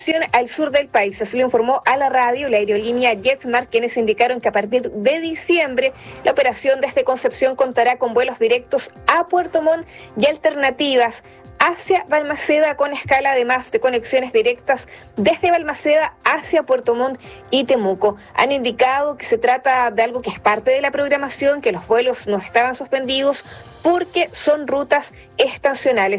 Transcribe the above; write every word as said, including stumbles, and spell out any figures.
operación al sur del país. Así lo informó a la radio la aerolínea JetSmart, quienes indicaron que a partir de diciembre la operación desde Concepción contará con vuelos directos a Puerto Montt y alternativas hacia Balmaceda, con escala además de conexiones directas desde Balmaceda hacia Puerto Montt y Temuco. Han indicado que se trata de algo que es parte de la programación, que los vuelos no estaban suspendidos porque son rutas estacionales.